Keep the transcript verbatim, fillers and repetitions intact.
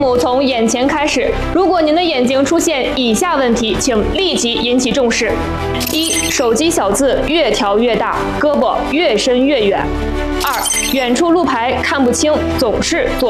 从眼前开始，如果您的眼睛出现以下问题，请立即引起重视：一、手机小字越调越大，胳膊越伸越远；二、远处路牌看不清，总是左。